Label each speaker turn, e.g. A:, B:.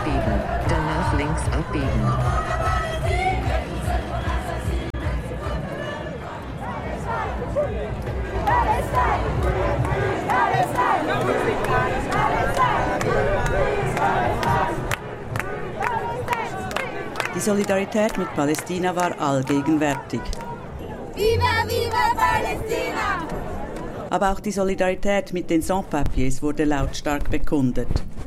A: abbiegen, danach links abbiegen.
B: Die Solidarität mit Palästina war allgegenwärtig.
C: Viva, viva Palästina!
B: Aber auch die Solidarität mit den Sans-Papiers wurde lautstark bekundet.